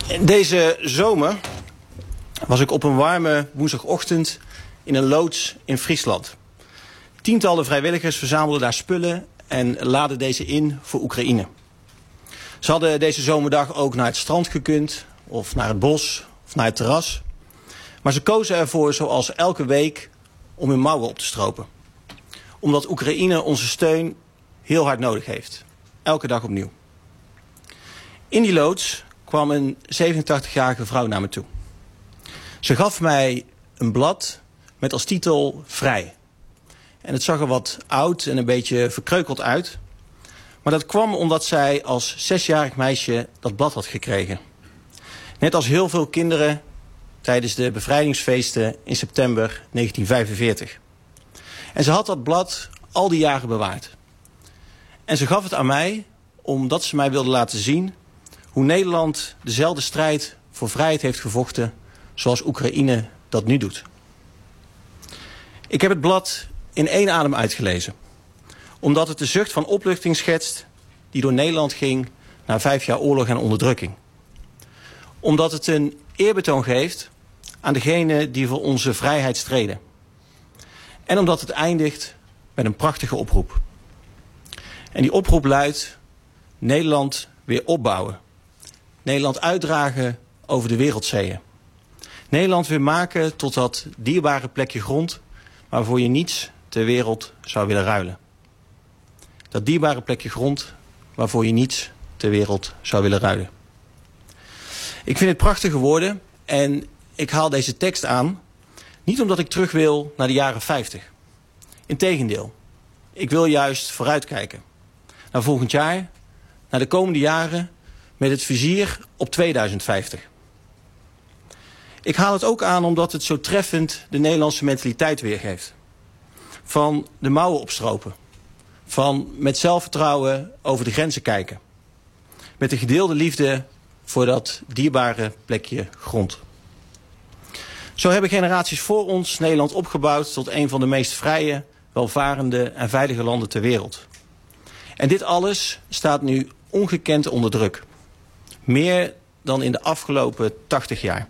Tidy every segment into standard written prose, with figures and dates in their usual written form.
Deze zomer was ik op een warme woensdagochtend in een loods in Friesland. Tientallen vrijwilligers verzamelden daar spullen en laadden deze in voor Oekraïne. Ze hadden deze zomerdag ook naar het strand gekund, of naar het bos, of naar het terras. Maar ze kozen ervoor, zoals elke week, om hun mouwen op te stropen. Omdat Oekraïne onze steun heel hard nodig heeft. Elke dag opnieuw. In die loods kwam een 87-jarige vrouw naar me toe. Ze gaf mij een blad met als titel Vrij. En het zag er wat oud en een beetje verkreukeld uit. Maar dat kwam omdat zij als 6-jarig meisje dat blad had gekregen. Net als heel veel kinderen tijdens de bevrijdingsfeesten in september 1945. En ze had dat blad al die jaren bewaard. En ze gaf het aan mij omdat ze mij wilde laten zien hoe Nederland dezelfde strijd voor vrijheid heeft gevochten zoals Oekraïne dat nu doet. Ik heb het blad in één adem uitgelezen. Omdat het de zucht van opluchting schetst die door Nederland ging na 5 jaar oorlog en onderdrukking. Omdat het een eerbetoon geeft aan degenen die voor onze vrijheid streden. En omdat het eindigt met een prachtige oproep. En die oproep luidt: Nederland weer opbouwen. Nederland uitdragen over de wereldzeeën. Nederland weer maken tot dat dierbare plekje grond waarvoor je niets ter wereld zou willen ruilen. Dat dierbare plekje grond waarvoor je niets ter wereld zou willen ruilen. Ik vind het prachtige woorden en ik haal deze tekst aan niet omdat ik terug wil naar de jaren 50. Integendeel, ik wil juist vooruitkijken. Naar volgend jaar, naar de komende jaren met het vizier op 2050. Ik haal het ook aan omdat het zo treffend de Nederlandse mentaliteit weergeeft. Van de mouwen opstropen. Van met zelfvertrouwen over de grenzen kijken. Met de gedeelde liefde voor dat dierbare plekje grond. Zo hebben generaties voor ons Nederland opgebouwd tot een van de meest vrije, welvarende en veilige landen ter wereld. En dit alles staat nu ongekend onder druk. Meer dan in de afgelopen 80 jaar.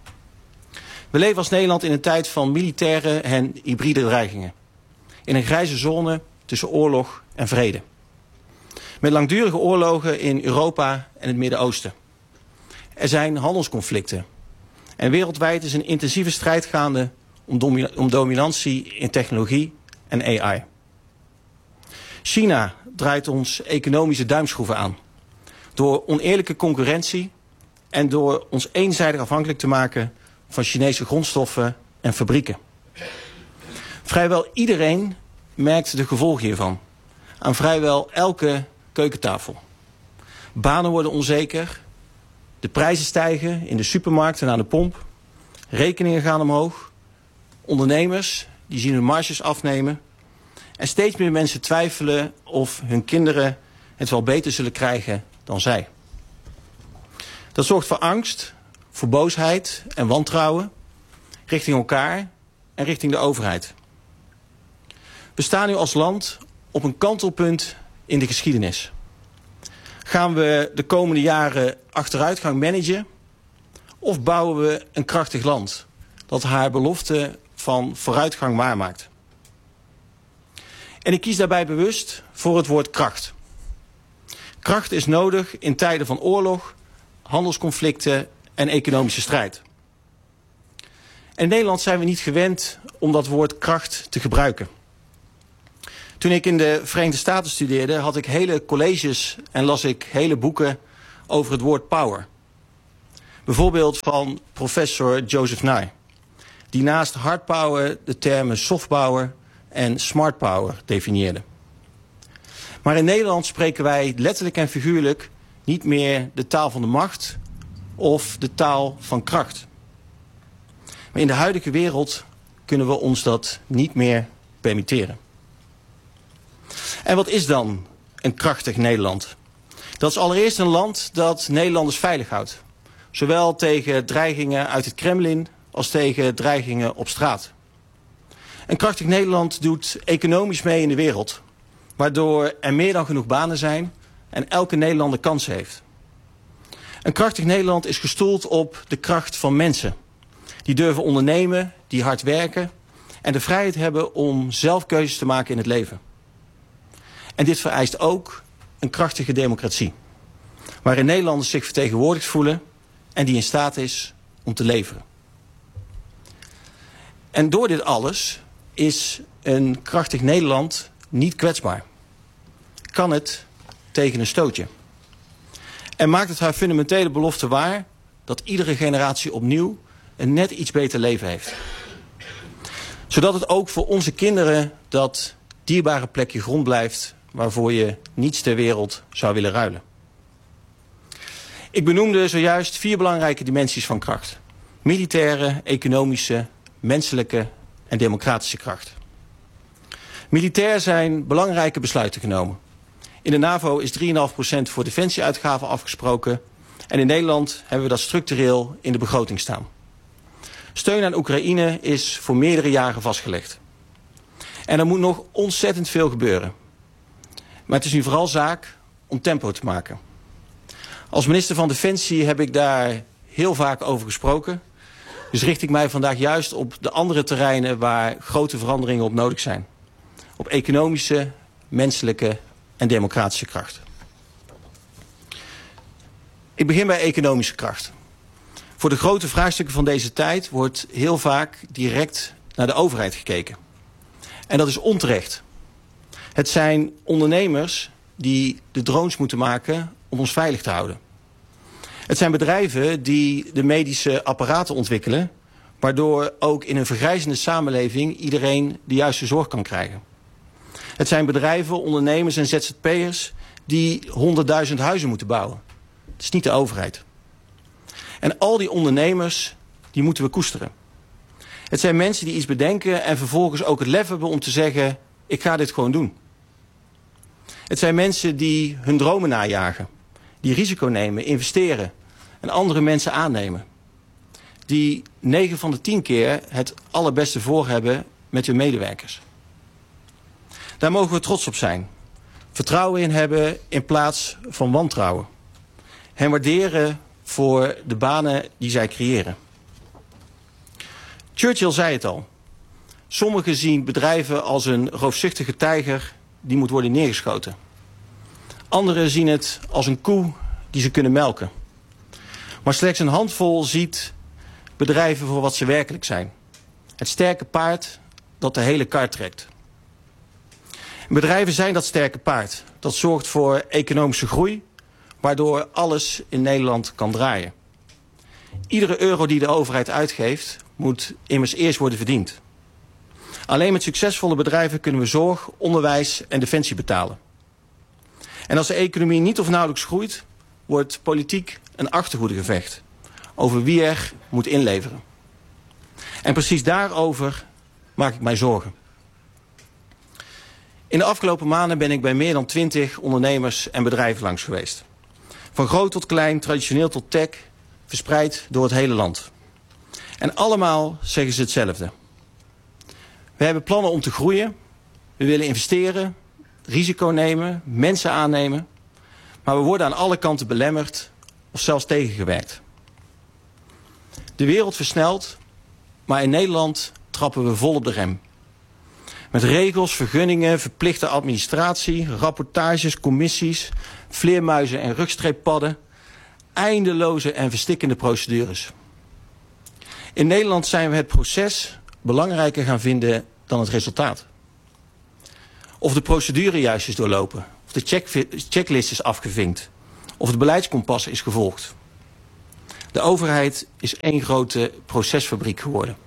We leven als Nederland in een tijd van militaire en hybride dreigingen. In een grijze zone tussen oorlog en vrede. Met langdurige oorlogen in Europa en het Midden-Oosten. Er zijn handelsconflicten. En wereldwijd is een intensieve strijd gaande om dominantie in technologie en AI. China draait ons economische duimschroeven aan. Door oneerlijke concurrentie en door ons eenzijdig afhankelijk te maken van Chinese grondstoffen en fabrieken. Vrijwel iedereen merkt de gevolgen hiervan. Aan vrijwel elke keukentafel. Banen worden onzeker. De prijzen stijgen in de supermarkt en aan de pomp. Rekeningen gaan omhoog. Ondernemers die zien hun marges afnemen. En steeds meer mensen twijfelen of hun kinderen het wel beter zullen krijgen dan zij. Dat zorgt voor angst, voor boosheid en wantrouwen richting elkaar en richting de overheid. We staan nu als land op een kantelpunt in de geschiedenis. Gaan we de komende jaren achteruitgang managen of bouwen we een krachtig land dat haar belofte van vooruitgang waarmaakt? En ik kies daarbij bewust voor het woord kracht. Kracht is nodig in tijden van oorlog, handelsconflicten en economische strijd. En in Nederland zijn we niet gewend om dat woord kracht te gebruiken. Toen ik in de Verenigde Staten studeerde, had ik hele colleges en las ik hele boeken over het woord power. Bijvoorbeeld van professor Joseph Nye, die naast hard power de termen soft power en smart power definieerde. Maar in Nederland spreken wij letterlijk en figuurlijk niet meer de taal van de macht of de taal van kracht. Maar in de huidige wereld kunnen we ons dat niet meer permitteren. En wat is dan een krachtig Nederland? Dat is allereerst een land dat Nederlanders veilig houdt. Zowel tegen dreigingen uit het Kremlin als tegen dreigingen op straat. Een krachtig Nederland doet economisch mee in de wereld. Waardoor er meer dan genoeg banen zijn en elke Nederlander kansen heeft. Een krachtig Nederland is gestoeld op de kracht van mensen. Die durven ondernemen, die hard werken en de vrijheid hebben om zelf keuzes te maken in het leven. En dit vereist ook een krachtige democratie. Waarin Nederlanders zich vertegenwoordigd voelen en die in staat is om te leveren. En door dit alles is een krachtig Nederland niet kwetsbaar. Kan het tegen een stootje. En maakt het haar fundamentele belofte waar dat iedere generatie opnieuw een net iets beter leven heeft. Zodat het ook voor onze kinderen dat dierbare plekje grond blijft waarvoor je niets ter wereld zou willen ruilen. Ik benoemde zojuist 4 belangrijke dimensies van kracht. Militaire, economische, menselijke en democratische kracht. Militair zijn belangrijke besluiten genomen. In de NAVO is 3,5% voor defensieuitgaven afgesproken. En in Nederland hebben we dat structureel in de begroting staan. Steun aan Oekraïne is voor meerdere jaren vastgelegd. En er moet nog ontzettend veel gebeuren. Maar het is nu vooral zaak om tempo te maken. Als minister van Defensie heb ik daar heel vaak over gesproken. Dus richt ik mij vandaag juist op de andere terreinen waar grote veranderingen op nodig zijn. Op economische, menselijke en democratische kracht. Ik begin bij economische kracht. Voor de grote vraagstukken van deze tijd wordt heel vaak direct naar de overheid gekeken. En dat is onterecht. Het zijn ondernemers die de drones moeten maken om ons veilig te houden. Het zijn bedrijven die de medische apparaten ontwikkelen, waardoor ook in een vergrijzende samenleving iedereen de juiste zorg kan krijgen. Het zijn bedrijven, ondernemers en ZZP'ers die 100.000 huizen moeten bouwen. Het is niet de overheid. En al die ondernemers, die moeten we koesteren. Het zijn mensen die iets bedenken en vervolgens ook het lef hebben om te zeggen, ik ga dit gewoon doen. Het zijn mensen die hun dromen najagen. Die risico nemen, investeren en andere mensen aannemen. Die 9 van de 10 keer het allerbeste voor hebben met hun medewerkers. Daar mogen we trots op zijn. Vertrouwen in hebben in plaats van wantrouwen. Hen waarderen voor de banen die zij creëren. Churchill zei het al. Sommigen zien bedrijven als een roofzuchtige tijger die moet worden neergeschoten. Anderen zien het als een koe die ze kunnen melken. Maar slechts een handvol ziet bedrijven voor wat ze werkelijk zijn. Het sterke paard dat de hele kar trekt. Bedrijven zijn dat sterke paard. Dat zorgt voor economische groei, waardoor alles in Nederland kan draaien. Iedere euro die de overheid uitgeeft, moet immers eerst worden verdiend. Alleen met succesvolle bedrijven kunnen we zorg, onderwijs en defensie betalen. En als de economie niet of nauwelijks groeit, wordt politiek een achterhoedegevecht over wie er moet inleveren. En precies daarover maak ik mij zorgen. In de afgelopen maanden ben ik bij meer dan 20 ondernemers en bedrijven langs geweest. Van groot tot klein, traditioneel tot tech, verspreid door het hele land. En allemaal zeggen ze hetzelfde. We hebben plannen om te groeien. We willen investeren, risico nemen, mensen aannemen. Maar we worden aan alle kanten belemmerd of zelfs tegengewerkt. De wereld versnelt, maar in Nederland trappen we vol op de rem. Met regels, vergunningen, verplichte administratie, rapportages, commissies, vleermuizen en rugstreeppadden. Eindeloze en verstikkende procedures. In Nederland zijn we het proces belangrijker gaan vinden dan het resultaat. Of de procedure juist is doorlopen, of de checklist is afgevinkt, of het beleidskompas is gevolgd. De overheid is één grote procesfabriek geworden.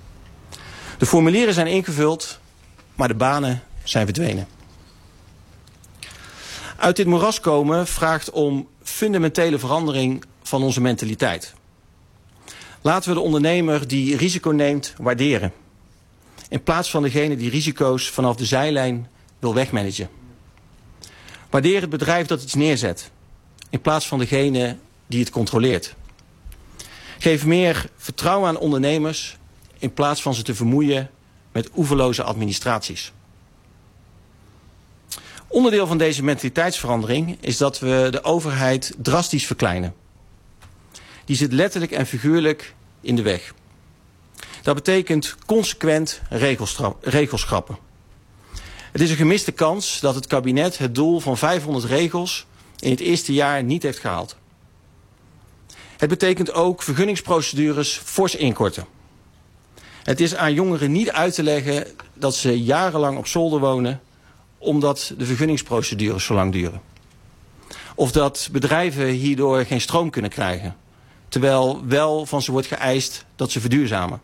De formulieren zijn ingevuld, maar de banen zijn verdwenen. Uit dit moeras komen vraagt om fundamentele verandering van onze mentaliteit. Laten we de ondernemer die risico neemt waarderen. In plaats van degene die risico's vanaf de zijlijn wil wegmanagen. Waardeer het bedrijf dat iets neerzet. In plaats van degene die het controleert. Geef meer vertrouwen aan ondernemers in plaats van ze te vermoeien met oeverloze administraties. Onderdeel van deze mentaliteitsverandering is dat we de overheid drastisch verkleinen. die zit letterlijk en figuurlijk in de weg. Dat betekent consequent regels schrappen. Het is een gemiste kans dat het kabinet het doel van 500 regels in het eerste jaar niet heeft gehaald. Het betekent ook vergunningsprocedures fors inkorten. Het is aan jongeren niet uit te leggen dat ze jarenlang op zolder wonen omdat de vergunningsprocedures zo lang duren. Of dat bedrijven hierdoor geen stroom kunnen krijgen, terwijl wel van ze wordt geëist dat ze verduurzamen.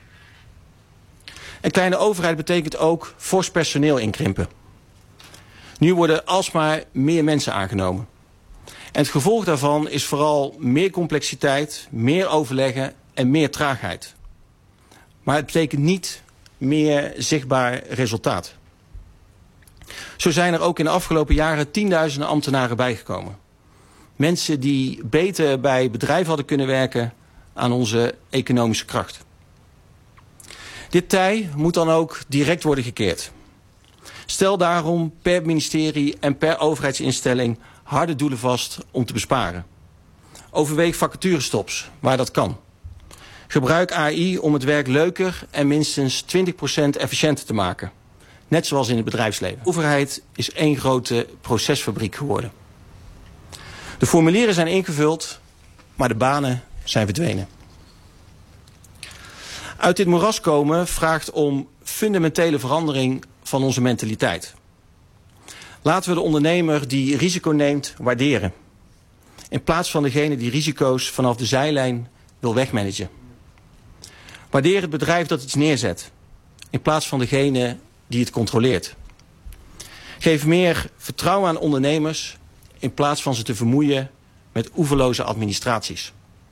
Een kleine overheid betekent ook fors personeel inkrimpen. Nu worden alsmaar meer mensen aangenomen. En het gevolg daarvan is vooral meer complexiteit, meer overleggen en meer traagheid. Maar het betekent niet meer zichtbaar resultaat. Zo zijn er ook in de afgelopen jaren tienduizenden ambtenaren bijgekomen. Mensen die beter bij bedrijven hadden kunnen werken aan onze economische kracht. Dit tij moet dan ook direct worden gekeerd. Stel daarom per ministerie en per overheidsinstelling harde doelen vast om te besparen. Overweeg vacaturestops waar dat kan. Gebruik AI om het werk leuker en minstens 20% efficiënter te maken. Net zoals in het bedrijfsleven. De overheid is één grote procesfabriek geworden. De formulieren zijn ingevuld, maar de banen zijn verdwenen. Uit dit moeras komen vraagt om fundamentele verandering van onze mentaliteit. Laten we de ondernemer die risico neemt waarderen. In plaats van degene die risico's vanaf de zijlijn wil wegmanagen. Waardeer het bedrijf dat iets neerzet. In plaats van degene die het controleert. Geef meer vertrouwen aan ondernemers in plaats van ze te vermoeien met oeverloze administraties.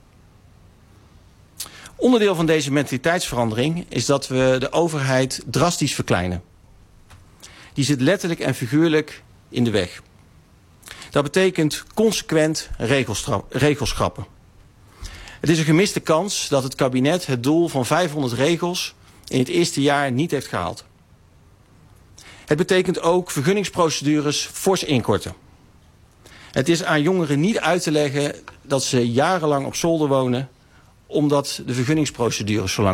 Onderdeel van deze mentaliteitsverandering is dat we de overheid drastisch verkleinen. Die zit letterlijk en figuurlijk in de weg. Dat betekent consequent regels schrappen. Het is een gemiste kans dat het kabinet het doel van 500 regels in het eerste jaar niet heeft gehaald. Het betekent ook vergunningsprocedures fors inkorten. Het is aan jongeren niet uit te leggen dat ze jarenlang op zolder wonen omdat de vergunningsprocedures zo lang